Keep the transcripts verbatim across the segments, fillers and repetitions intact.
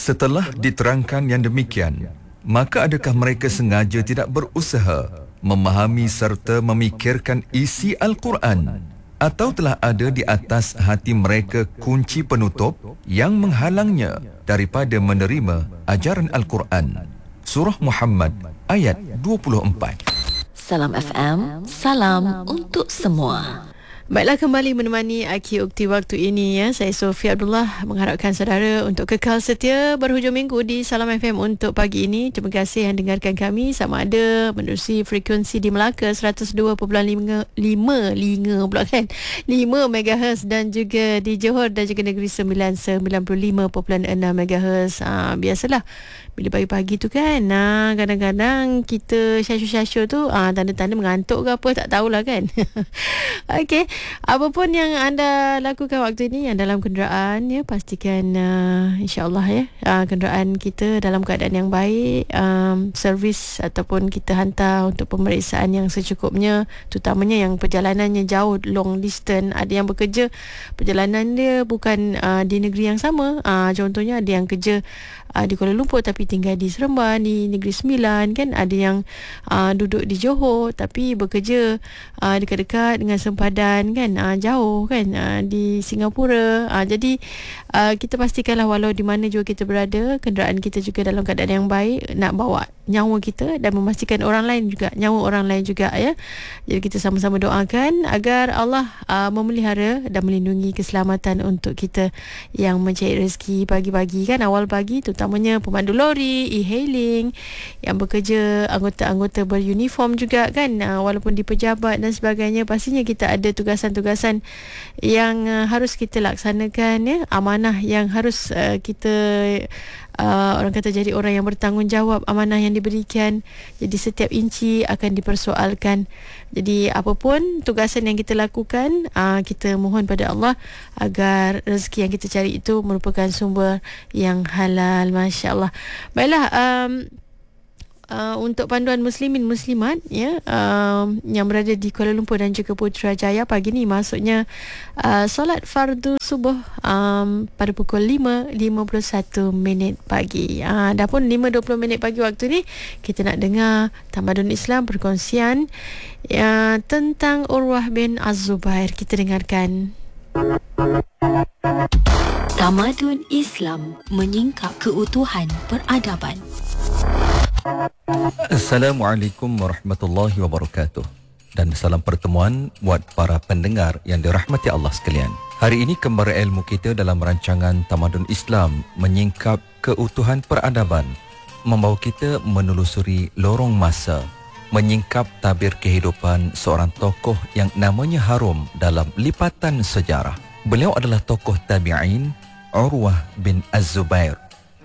Setelah diterangkan yang demikian, maka adakah mereka sengaja tidak berusaha memahami serta memikirkan isi Al-Quran, atau telah ada di atas hati mereka kunci penutup yang menghalangnya daripada menerima ajaran Al-Quran? Surah Muhammad ayat dua puluh empat. Salam F M, salam untuk semua. Baiklah, kembali menemani Aki Ukti waktu ini ya. Saya Sofia Abdullah mengharapkan saudara untuk kekal setia berhujung minggu di Salam F M untuk pagi ini. Terima kasih yang dengarkan kami sama ada menerusi frekuensi di Melaka seratus dua perpuluhan lima lima pula kan lima megahertz, dan juga di Johor dan juga Negeri Sembilan sembilan puluh lima perpuluhan enam megahertz. Ha, biasalah bila pagi-pagi tu kan, ha, kadang-kadang kita syasyu-syasyu tu ha, tanda-tanda mengantuk ke apa, tak tahulah kan. Okey, apapun yang anda lakukan waktu ini, yang dalam kenderaan ya, pastikan uh, insya-Allah ya uh, kenderaan kita dalam keadaan yang baik, um, servis ataupun kita hantar untuk pemeriksaan yang secukupnya, terutamanya yang perjalanannya jauh, long distance. Ada yang bekerja perjalanan dia bukan uh, di negeri yang sama, uh, contohnya ada yang kerja uh, di Kuala Lumpur tapi tinggal di Seremban, di Negeri Sembilan kan. Ada yang uh, duduk di Johor tapi bekerja uh, dekat-dekat dengan sempadan kan, uh, jauh kan, uh, di Singapura. uh, Jadi uh, kita pastikanlah walau di mana juga kita berada, kenderaan kita juga dalam keadaan yang baik, nak bawa nyawa kita dan memastikan orang lain juga, nyawa orang lain juga ya. Jadi kita sama-sama doakan agar Allah uh, memelihara dan melindungi keselamatan untuk kita yang mencari rezeki pagi-pagi kan, awal pagi, terutamanya pemandu lori, e-hailing, yang bekerja, anggota-anggota beruniform juga kan, uh, walaupun di pejabat dan sebagainya. Pastinya kita ada tugasan-tugasan yang uh, harus kita laksanakan ya, amanah yang harus uh, kita uh, orang kata jadi orang yang bertanggungjawab amanah yang diberikan. Jadi setiap inci akan dipersoalkan. Jadi apapun tugasan yang kita lakukan, uh, kita mohon pada Allah agar rezeki yang kita cari itu merupakan sumber yang halal. Masya Allah. Baiklah, um, Uh, untuk panduan muslimin muslimat ya, uh, yang berada di Kuala Lumpur dan juga Putrajaya pagi ni, maksudnya uh, solat fardu subuh um, pada pukul lima lima puluh satu minit pagi. Uh, dah pun lima dua puluh minit pagi waktu ni, kita nak dengar Tamadun Islam perkongsian uh, tentang Urwah bin Az-Zubair. Kita dengarkan. Tamadun Islam menyingkap keutuhan peradaban. Assalamualaikum warahmatullahi wabarakatuh, dan salam pertemuan buat para pendengar yang dirahmati Allah sekalian. Hari ini kembali ilmu kita dalam rancangan Tamadun Islam menyingkap keutuhan peradaban, membawa kita menelusuri lorong masa, menyingkap tabir kehidupan seorang tokoh yang namanya harum dalam lipatan sejarah. Beliau adalah tokoh tabi'in, Urwah bin Az-Zubair,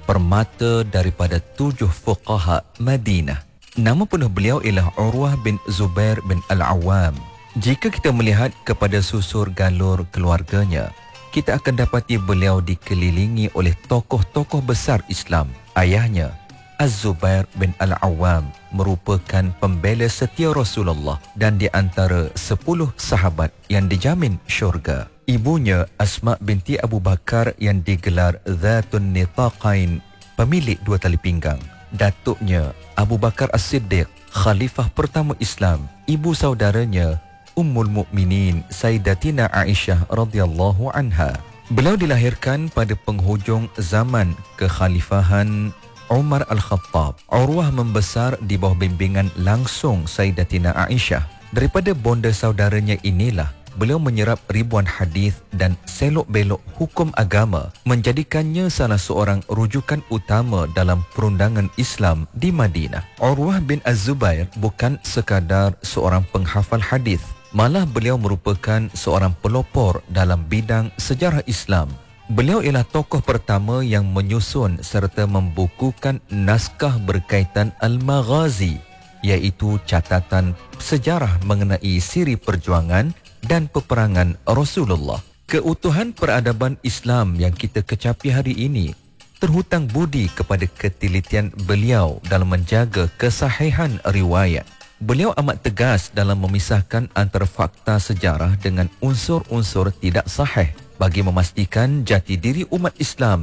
permata daripada tujuh fuqaha Madinah. Nama penuh beliau ialah Urwah bin Zubair bin Al-Awwam. Jika kita melihat kepada susur galur keluarganya, kita akan dapati beliau dikelilingi oleh tokoh-tokoh besar Islam. Ayahnya, Az-Zubair bin Al-Awwam, merupakan pembela setia Rasulullah dan di antara sepuluh sahabat yang dijamin syurga. Ibunya Asma binti Abu Bakar yang digelar Zatun Nitaqain, pemilik dua tali pinggang. Datuknya Abu Bakar As-Siddiq, khalifah pertama Islam. Ibu saudaranya Ummul Mukminin Sayyidatina Aisyah radhiyallahu anha. Beliau dilahirkan pada penghujung zaman kekhalifahan Umar Al-Khattab. Urwah membesar di bawah bimbingan langsung Sayyidatina Aisyah. Daripada bonda saudaranya inilah beliau menyerap ribuan hadis dan selok-belok hukum agama, menjadikannya salah seorang rujukan utama dalam perundangan Islam di Madinah. Urwah bin Az-Zubair bukan sekadar seorang penghafal hadis, malah beliau merupakan seorang pelopor dalam bidang sejarah Islam. Beliau ialah tokoh pertama yang menyusun serta membukukan naskah berkaitan Al-Maghazi, iaitu catatan sejarah mengenai siri perjuangan dan peperangan Rasulullah. Keutuhan peradaban Islam yang kita kecapi hari ini terhutang budi kepada ketelitian beliau dalam menjaga kesahihan riwayat. Beliau amat tegas dalam memisahkan antara fakta sejarah dengan unsur-unsur tidak sahih bagi memastikan jati diri umat Islam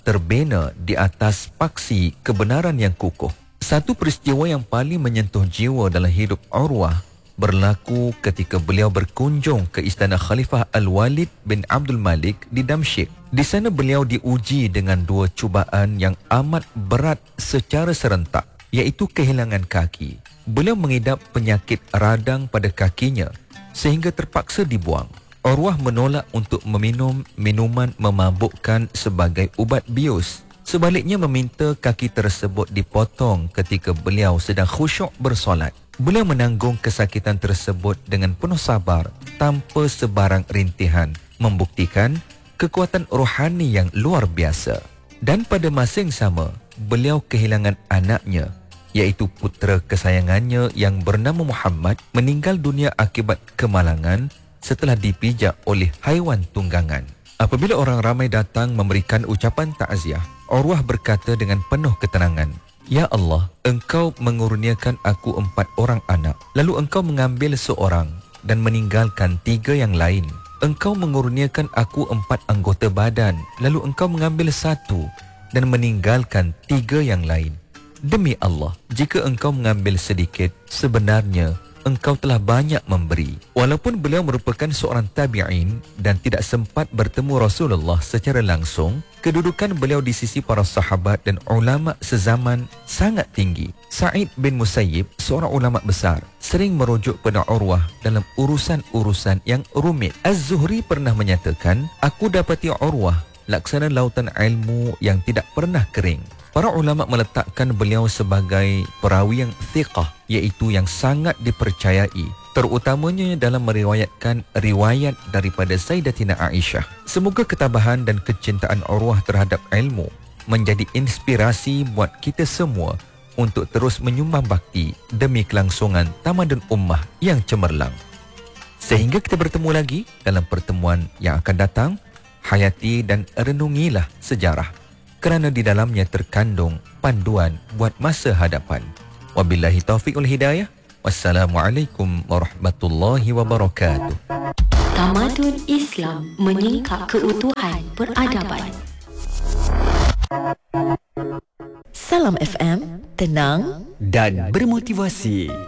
terbina di atas paksi kebenaran yang kukuh. Satu peristiwa yang paling menyentuh jiwa dalam hidup Urwah berlaku ketika beliau berkunjung ke istana Khalifah Al-Walid bin Abdul Malik di Damsyik. Di sana beliau diuji dengan dua cubaan yang amat berat secara serentak, iaitu kehilangan kaki. Beliau mengidap penyakit radang pada kakinya sehingga terpaksa dibuang. Urwah menolak untuk meminum minuman memabukkan sebagai ubat bius. Sebaliknya meminta kaki tersebut dipotong ketika beliau sedang khusyuk bersolat. Beliau menanggung kesakitan tersebut dengan penuh sabar tanpa sebarang rintihan, membuktikan kekuatan rohani yang luar biasa. Dan pada masa yang sama, beliau kehilangan anaknya, iaitu putera kesayangannya yang bernama Muhammad, meninggal dunia akibat kemalangan setelah dipijak oleh haiwan tunggangan. Apabila orang ramai datang memberikan ucapan takziah, Urwah berkata dengan penuh ketenangan, "Ya Allah, Engkau mengurniakan aku empat orang anak, lalu Engkau mengambil seorang dan meninggalkan tiga yang lain. Engkau mengurniakan aku empat anggota badan, lalu Engkau mengambil satu dan meninggalkan tiga yang lain. Demi Allah, jika Engkau mengambil sedikit, sebenarnya Engkau telah banyak memberi." Walaupun beliau merupakan seorang tabi'in dan tidak sempat bertemu Rasulullah secara langsung, kedudukan beliau di sisi para sahabat dan ulama sezaman sangat tinggi. Sa'id bin Musayyib, seorang ulama besar, sering merujuk pada Urwah dalam urusan-urusan yang rumit. Az-Zuhri pernah menyatakan, "Aku dapati Urwah laksana lautan ilmu yang tidak pernah kering." Para ulama meletakkan beliau sebagai perawi yang thiqah, iaitu yang sangat dipercayai, terutamanya dalam meriwayatkan riwayat daripada Sayyidatina Aisyah. Semoga ketabahan dan kecintaan Urwah terhadap ilmu menjadi inspirasi buat kita semua untuk terus menyumbang bakti demi kelangsungan tamadun ummah yang cemerlang. Sehingga kita bertemu lagi dalam pertemuan yang akan datang, hayati dan renungilah sejarah, kerana di dalamnya terkandung panduan buat masa hadapan. Wabillahi taufiq wal hidayah. Wassalamualaikum warahmatullahi wabarakatuh. Tamadun Islam menyingkap keutuhan peradaban. Salam F M, tenang dan bermotivasi.